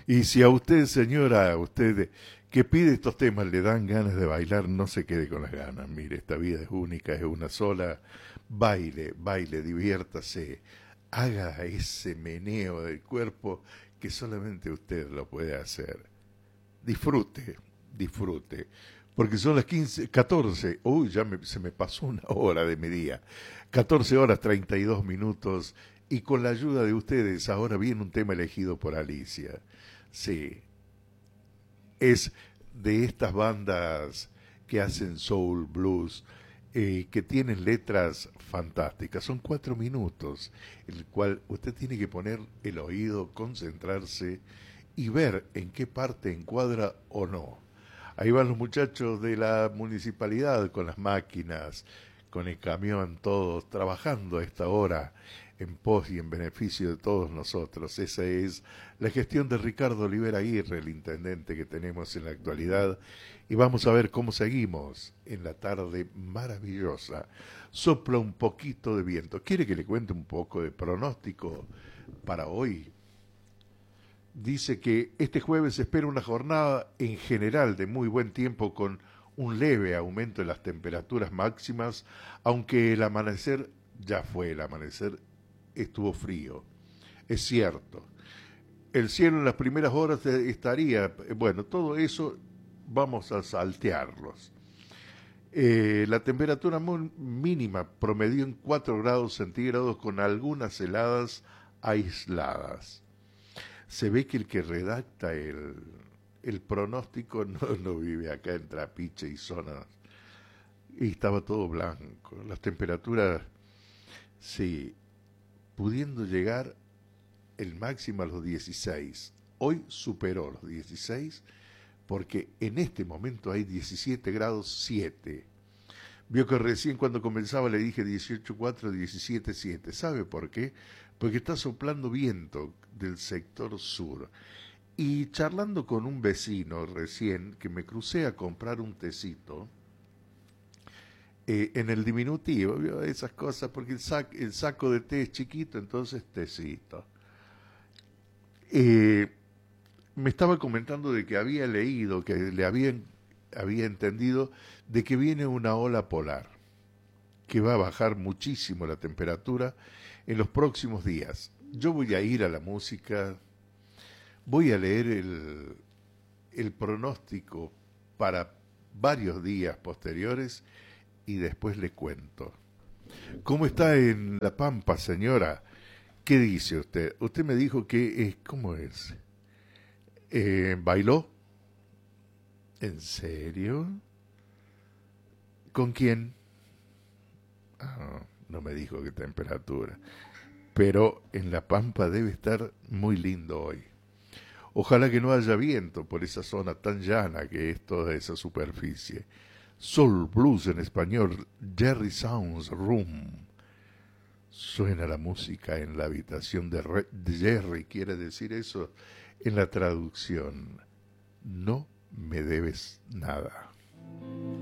Y si a usted, señora, a usted que pide estos temas le dan ganas de bailar, no se quede con las ganas. Mire, esta vida es única, es una sola. Baile, baile, diviértase. Haga ese meneo del cuerpo que solamente usted lo puede hacer. Disfrute, disfrute. Porque son las 15, 14. Uy, se me pasó una hora de mi día. 14 horas 32 minutos. Y con la ayuda de ustedes, ahora viene un tema elegido por Alicia. Sí, es de estas bandas que hacen soul, blues, que tienen letras fantásticas. Son 4 minutos, el cual usted tiene que poner el oído, concentrarse y ver en qué parte encuadra o no. Ahí van los muchachos de la municipalidad con las máquinas, con el camión, todos trabajando a esta hora en pos y en beneficio de todos nosotros. Esa es la gestión de Ricardo Olivera Aguirre, el intendente que tenemos en la actualidad, y vamos a ver cómo seguimos en la tarde maravillosa. Sopla un poquito de viento. ¿Quiere que le cuente un poco de pronóstico para hoy? Dice que este jueves se espera una jornada en general de muy buen tiempo con un leve aumento de las temperaturas máximas, aunque el amanecer, ya fue el amanecer, estuvo frío. Es cierto. El cielo en las primeras horas estaría, bueno, todo eso vamos a saltearlos. La temperatura mínima promedió en 4 grados centígrados con algunas heladas aisladas. Se ve que el que redacta el pronóstico no vive acá en Trapiche y zonas. Y estaba todo blanco. Las temperaturas, sí, pudiendo llegar el máximo a los 16. Hoy superó los 16 porque en este momento hay 17 grados 7. Vio que recién cuando comenzaba le dije 18,4, 17,7. ¿Sabe por qué? Porque está soplando viento del sector sur. Y charlando con un vecino recién, que me crucé a comprar un tecito, en el diminutivo, ¿vio? Esas cosas, porque el saco de té es chiquito, entonces tecito. Me estaba comentando de que había leído, que había entendido de que viene una ola polar, que va a bajar muchísimo la temperatura en los próximos días. Yo voy a ir a la música, voy a leer el pronóstico para varios días posteriores y después le cuento. ¿Cómo está en La Pampa, señora? ¿Qué dice usted? Usted me dijo que, ¿cómo es? ¿Bailó? ¿En serio? ¿Con quién? Ah, no me dijo qué temperatura. Pero en La Pampa debe estar muy lindo hoy. Ojalá que no haya viento por esa zona tan llana que es toda esa superficie. Soul Blues en español, Jerry Sounds Room. Suena la música en la habitación de Jerry, quiere decir eso en la traducción. No me debes nada.